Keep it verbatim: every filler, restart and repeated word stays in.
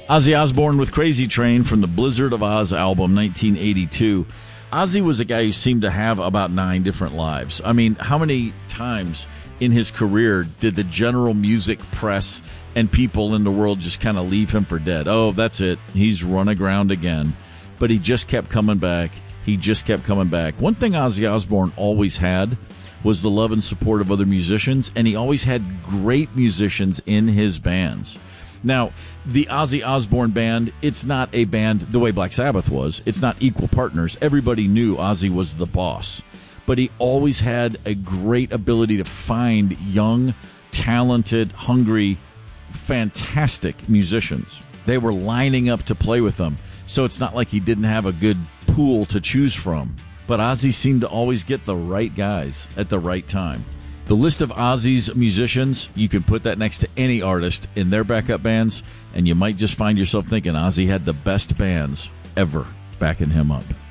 Ozzy Osbourne with Crazy Train from the Blizzard of Oz album, nineteen eighty-two. Ozzy was a guy who seemed to have about nine different lives. I mean, how many times in his career did the general music press and people in the world just kind of leave him for dead? Oh, that's it. He's run aground again. But he just kept coming back. He just kept coming back. One thing Ozzy Osbourne always had was the love and support of other musicians, and he always had great musicians in his bands. Now, the Ozzy Osbourne band, it's not a band the way Black Sabbath was. It's not equal partners. Everybody knew Ozzy was the boss. But he always had a great ability to find young, talented, hungry, fantastic musicians. They were lining up to play with them. So it's not like he didn't have a good pool to choose from. But Ozzy seemed to always get the right guys at the right time. The list of Ozzy's musicians, you can put that next to any artist in their backup bands, and you might just find yourself thinking Ozzy had the best bands ever backing him up.